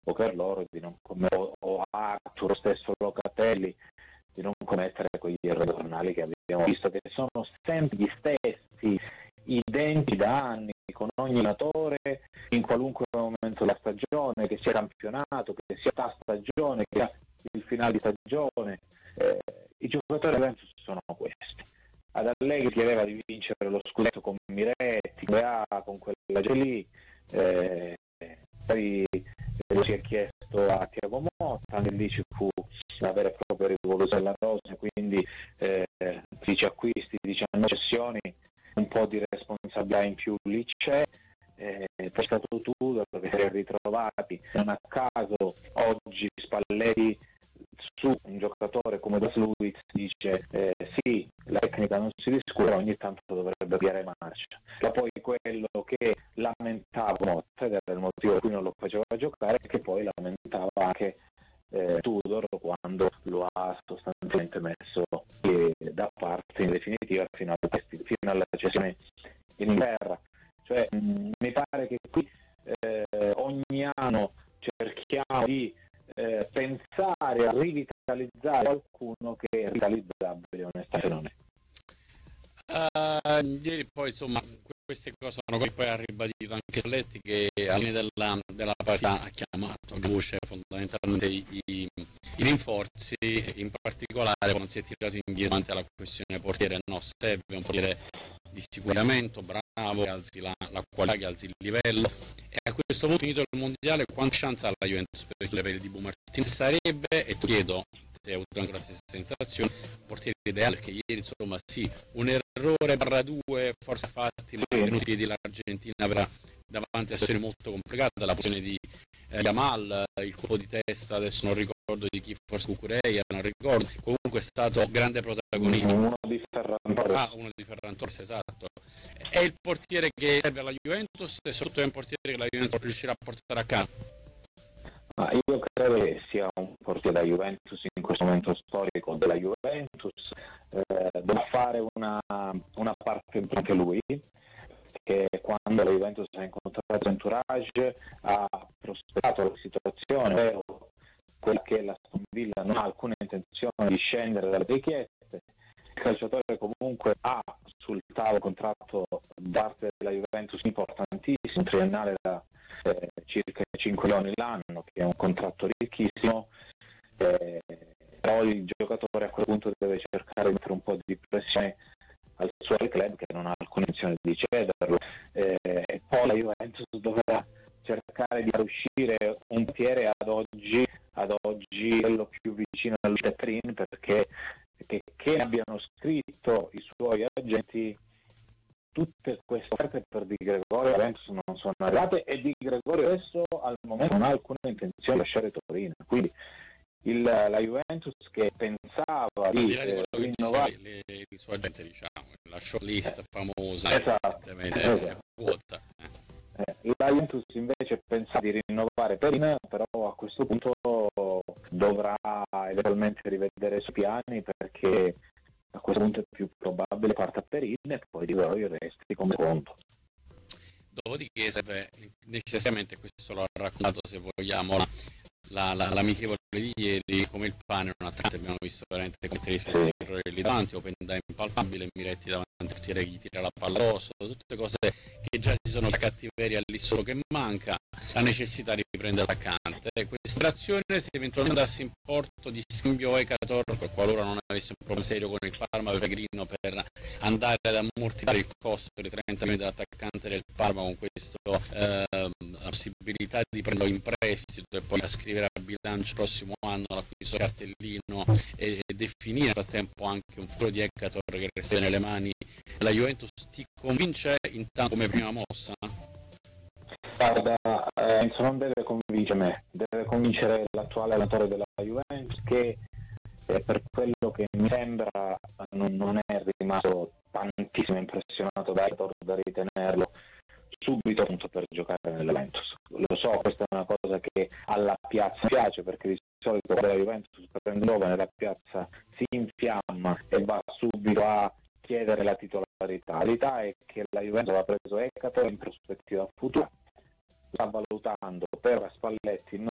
o per loro di non o Arthur, stesso Locatelli, di non commettere quegli errori giornali che abbiamo visto, che sono sempre gli stessi, identici da anni, con ogni allenatore, in qualunque momento della stagione, che sia campionato, che sia a stagione, che sia il finale di stagione. I giocatori Juventus sono questi. Ad Allegri chiedeva di vincere lo scudetto con Miretti, con quella gente lì, poi lo si è chiesto a Thiago Motta, anche lì ci fu una vera e propria rivoluzione della rosa, quindi 10 acquisti, 19 cessioni, un po' di responsabilità in più lì c'è. Poi è stato Tudor che si è ritrovati, non a caso oggi Spalletti su un giocatore come Das Luiz dice sì, la tecnica non si discute, ogni tanto dovrebbe avviare marcia. Ma poi quello che lamentava Motta, ed era il motivo per cui non lo faceva giocare, che poi lamentava anche Tudor quando lo ha sostanzialmente messo da parte in definitiva fino alla cessione in Inghilterra. Cioè mi pare che qui ogni anno cerchiamo di pensare a rivitalizzare qualcuno che è rivitalizzabile, onestamente non è. Ieri poi insomma queste cose sono cose che poi ha ribadito anche Spalletti, che alla fine della partita ha chiamato a voce fondamentalmente i rinforzi, in particolare quando si è tirato indietro davanti alla questione portiere. No, serve un portiere di sicuramente bravo, che alzi la qualità, che alzi il livello, e a questo punto, finito il mondiale, quanta chance ha la Juventus per il livello di Di Martino? Sarebbe, e ti chiedo se hai avuto anche la stessa sensazione, portiere ideale, perché ieri insomma sì, un errore barra due forse fatti, ma tenuti in piedi l'Argentina davanti a situazioni molto complicate, la posizione di Yamal, il colpo di testa, adesso non ricordo di chi, forse Cucurella, non ricordo, comunque è stato grande protagonista. Uno di Ferran Torres. Uno di Ferran Torres, esatto. È il portiere che serve alla Juventus, e soprattutto è un portiere che la Juventus riuscirà a portare a casa. Io credo che sia un portiere da Juventus in questo momento storico della Juventus, deve fare una parte anche lui, che quando la Juventus ha incontrato Entourage ha prospettato la situazione, ovvero quella che la Aston Villa non ha alcuna intenzione di scendere dalle richieste. Il calciatore comunque ha sul tavolo contratto da parte della Juventus importantissimo, un triennale da circa 5 milioni l'anno, che è un contratto ricchissimo, però il giocatore a quel punto deve cercare di mettere un po' di pressione al suo club, che non ha alcuna intenzione di cederlo, e poi la Juventus dovrà cercare di uscire un portiere ad oggi quello più vicino al Tetrin, perché che abbiano scritto i suoi agenti, tutte queste offerte per Di Gregorio Juventus non sono arrivate, e Di Gregorio adesso al momento non ha alcuna intenzione di lasciare Torino, quindi la Juventus che pensava di rinnovare il suo agente, diciamo, la shortlist famosa, esatto. È vuota. La Juventus invece pensava di rinnovare Perin, però a questo punto dovrà eventualmente rivedere i suoi piani, perché a questo punto è più probabile parta Perin e poi Di Gregorio resti come secondo. Dopodiché serve necessariamente, questo l'ho raccontato, se vogliamo, l'amichevole di ieri, come il pane, un attaccante, abbiamo visto veramente commettere i stessi errori lì davanti, open da impalpabile, Miretti davanti al portiere che gli tira la palla addosso, tutte cose che già si sono, la cattiveria lì solo che manca, la necessità di riprendere l'attaccante. Questa azione, se eventualmente andasse in porto di scambio Ecator, qualora non avesse un problema serio con il Parma, Pellegrino, per andare ad ammortizzare il costo dei 30 milioni dell'attaccante del Parma, con questo la possibilità di prenderlo in prestito e poi a scrivere a bilancio prossimo anno l'acquisto cartellino e definire nel frattempo anche un futuro di Ecator che resta nelle mani della Juventus, ti convince intanto come prima mossa? Guarda, non deve convincere me, deve convincere l'attuale allenatore della Juventus, che per quello che mi sembra non è rimasto tantissimo impressionato da Ecator da ritenerlo subito appunto per giocare nella Juventus. Lo so, questa è una cosa che alla piazza piace, perché di solito quando la Juventus prende dove nella piazza si infiamma e va subito a chiedere la titolarità. La verità è che la Juventus aveva preso Ecator in prospettiva futura, sta valutando per Spalletti